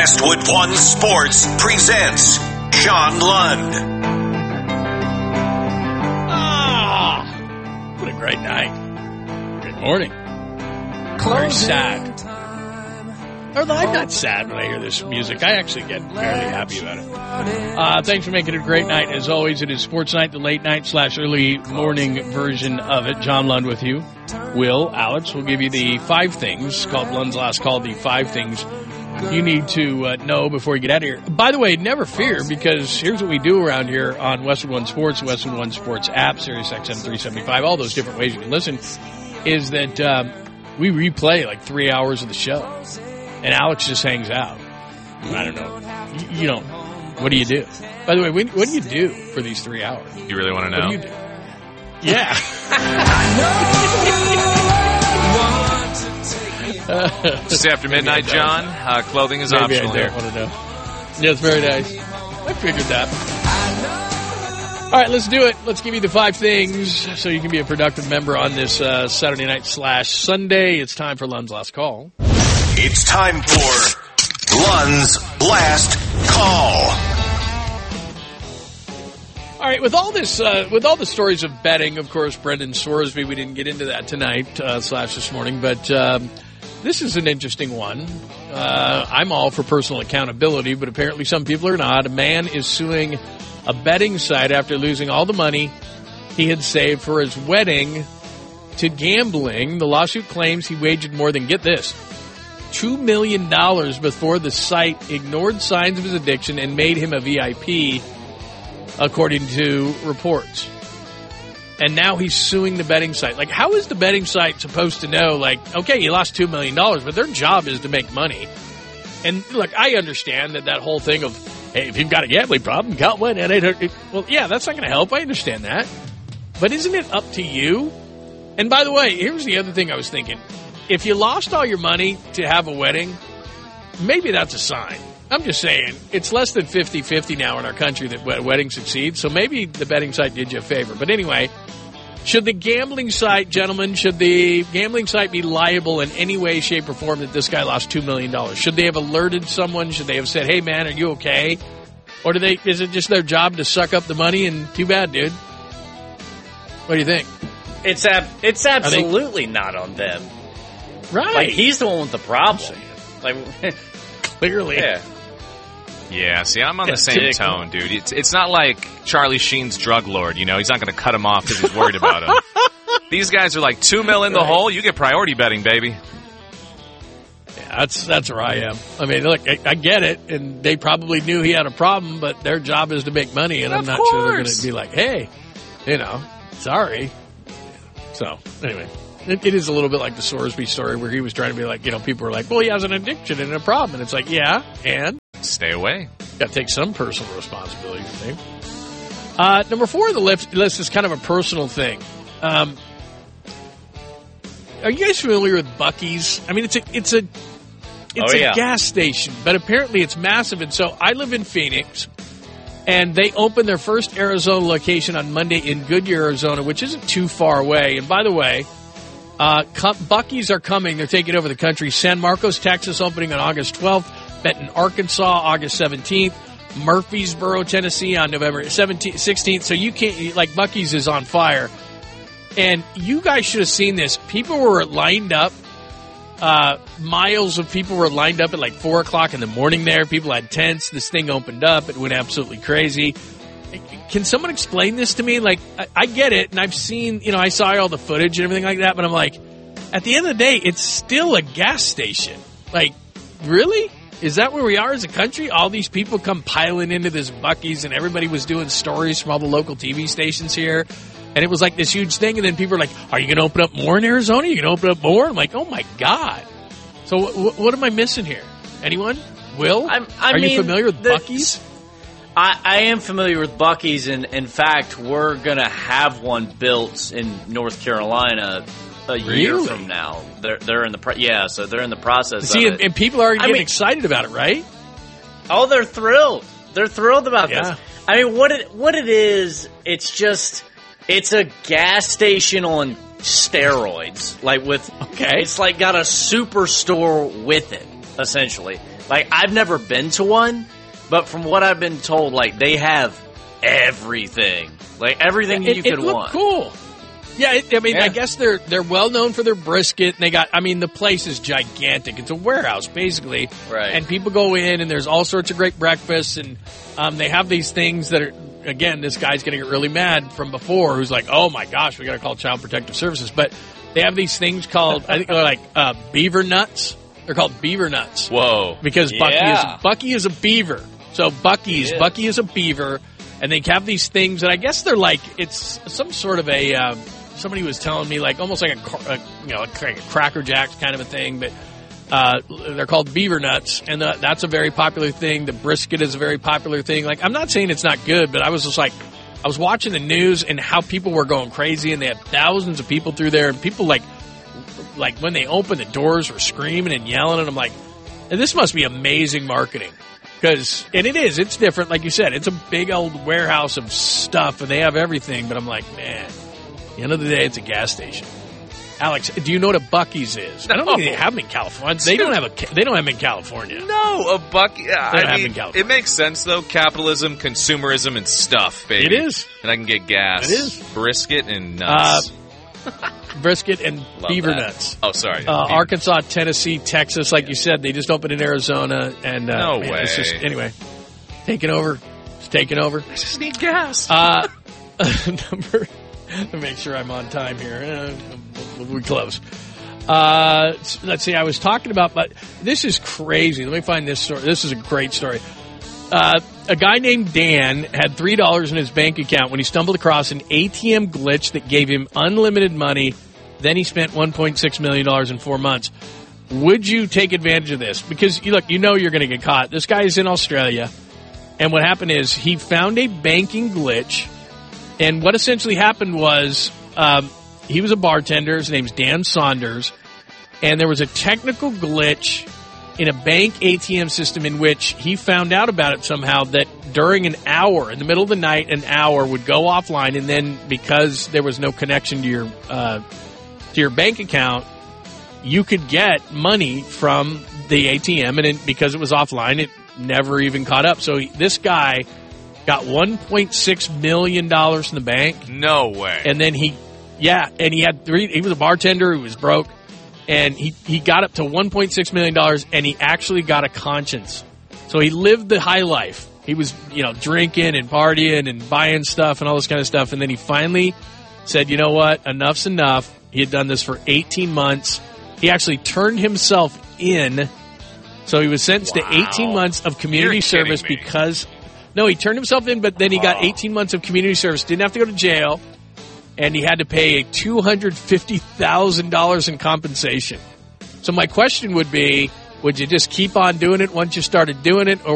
Westwood One Sports presents Sean Lund. What a great night. Good morning. Very sad. Although I'm not sad when I hear this music. I actually get fairly happy about it. Thanks for making it a great night. As always, it is Sports Night, the late night / early morning version of it. John Lund with you. Alex will give you the 5 things, called Lund's Last Call, the 5 things you need to know before you get out of here. By the way, never fear, because here's what we do around here on Westwood One Sports, Westwood One Sports app, Sirius XM 375, all those different ways you can listen, is that we replay like 3 hours of the show. And Alex just hangs out. I don't know. You know, what do you do? By the way, what do you do for these 3 hours? You really want to know? What do you do? Yeah. Just after midnight, John. Clothing is Maybe optional I here. don't want to know. Yes, very nice. I figured that. All right, let's do it. Let's give you the 5 things so you can be a productive member on this Saturday night / Sunday. It's time for Lund's Last Call. It's time for Lund's Last Call. All right, with all the stories of betting, of course, Brendan Sorsby, we didn't get into that tonight / this morning, but this is an interesting one. I'm all for personal accountability, but apparently some people are not. A man is suing a betting site after losing all the money he had saved for his wedding to gambling. The lawsuit claims he wagered more than, get this, $2 million before the site ignored signs of his addiction and made him a VIP, according to reports. And now he's suing the betting site. Like, how is the betting site supposed to know, like, okay, you lost $2 million, but their job is to make money. And, look, I understand that whole thing of, hey, if you've got a gambling problem, call 1-800. Well, yeah, that's not going to help. I understand that. But isn't it up to you? And, by the way, here's the other thing I was thinking. If you lost all your money to have a wedding, maybe that's a sign. I'm just saying, it's less than 50-50 now in our country that weddings succeed, so maybe the betting site did you a favor. But anyway, should the gambling site be liable in any way, shape, or form that this guy lost $2 million? Should they have alerted someone? Should they have said, hey, man, are you okay? Or is it just their job to suck up the money and too bad, dude? What do you think? It's absolutely not on them. Right. Like, he's the one with the problem. Like, clearly. Yeah, see, I'm on the same tone, dude. It's not like Charlie Sheen's drug lord, you know? He's not going to cut him off because he's worried about him. These guys are like $2 million in the hole. You get priority betting, baby. Yeah, that's where I am. I mean, look, I get it, and they probably knew he had a problem, but their job is to make money, and I'm not sure they're going to be like, hey, sorry. So, anyway. It is a little bit like the Sorsby story where he was trying to be like, people were like, well, he has an addiction and a problem. And it's like, yeah, and? Stay away. Got to take some personal responsibility, I think. Number 4 on the list is kind of a personal thing. Are you guys familiar with Buc-ee's? I mean, it's a gas station, but apparently it's massive. And so I live in Phoenix, and they opened their first Arizona location on Monday in Goodyear, Arizona, which isn't too far away. And by the way, Buc-ee's are coming. They're taking over the country. San Marcos, Texas, opening on August 12th. Benton, Arkansas, August 17th. Murfreesboro, Tennessee on November 16th. So you can't, like, Buc-ee's is on fire. And you guys should have seen this. People were lined up. Miles of people were lined up at like 4 o'clock in the morning there. People had tents. This thing opened up. It went absolutely crazy. Can someone explain this to me? Like, I get it, and I've seen, I saw all the footage and everything like that, but I'm like, at the end of the day, it's still a gas station. Like, really? Is that where we are as a country? All these people come piling into this Buc-ee's, and everybody was doing stories from all the local TV stations here, and it was like this huge thing, and then people were like, are you going to open up more in Arizona? Are you going to open up more? I'm like, oh, my God. So what am I missing here? Anyone? Will? Are you familiar with Buc-ee's? I am familiar with Buc-ee's, and in fact, we're going to have one built in North Carolina a year from now. They're in the so they're in the process. See, of it. And people are getting excited about it, right? Oh, they're thrilled. They're thrilled about this. I mean, what it is, it's a gas station on steroids, like with it's like got a superstore with it. essentially. Like, I've never been to one, but from what I've been told, like, they have everything. Like, everything you could want. Cool. Yeah, I guess they're well known for their brisket. And the place is gigantic. It's a warehouse, basically. Right. And people go in, and there's all sorts of great breakfasts, and they have these things that are, again, this guy's going to get really mad from before, who's like, oh my gosh, we got to call Child Protective Services. But they have these things called, I think they're like beaver nuts. They're called beaver nuts. Whoa. Because Bucky is a beaver. So Bucky is a beaver, and they have these things that I guess they're like, it's some sort of a, somebody was telling me, like almost like a Cracker Jacks kind of a thing, but they're called beaver nuts, and that's a very popular thing. The brisket is a very popular thing. Like, I'm not saying it's not good, but I was just like, I was watching the news and how people were going crazy, and they had thousands of people through there, and people like when they opened the doors were screaming and yelling, and I'm like, this must be amazing marketing. And it's different, like you said. It's a big old warehouse of stuff, and they have everything, but I'm like, man, at the end of the day, it's a gas station. Alex, do you know what a Buc-ee's is? I don't think they have them in California. They don't have them in California. No, a Buc-ee. It makes sense though. Capitalism, consumerism, and stuff, baby. It is. And I can get gas. It is. Brisket and nuts. Brisket and beaver nuts. Oh, sorry. Arkansas, Tennessee, Texas, like you said, they just opened in Arizona. And no way. It's just, anyway, taking over. It's taking over. I just need gas. To make sure I'm on time here. We're close. Let's see. I was talking about, but this is crazy. Let me find this story. This is a great story. A guy named Dan had $3 in his bank account when he stumbled across an ATM glitch that gave him unlimited money. Then he spent $1.6 million in 4 months. Would you take advantage of this? Because, look, you're going to get caught. This guy is in Australia, and what happened is he found a banking glitch. And what essentially happened was he was a bartender. His name's Dan Saunders. And there was a technical glitch in a bank ATM system in which he found out about it somehow, that during an hour, in the middle of the night, an hour would go offline. And then because there was no connection to your bank account, you could get money from the ATM. And because it was offline, it never even caught up. So this guy got $1.6 million in the bank. No way. And then he had he was a bartender who was broke, and he got up to $1.6 million, and he actually got a conscience. So he lived the high life. He was, drinking and partying and buying stuff and all this kind of stuff. And then he finally said, you know what? Enough's enough. He had done this for 18 months. He actually turned himself in. So he was sentenced to 18 months of community service because... No, he turned himself in, but then he got 18 months of community service. Didn't have to go to jail, and he had to pay $250,000 in compensation. So my question would be, would you just keep on doing it once you started doing it, or